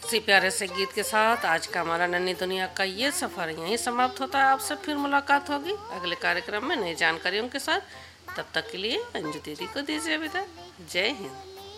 इसी प्यारे से गीत के साथ आज का हमारा नन्ही दुनिया का ये सफ़र यहीं समाप्त होता है। आपसे फिर मुलाकात होगी अगले कार्यक्रम में नई जानकारियों के साथ। तब तक के लिए अंजू दीदी को दीजिए विदा। जय हिंद।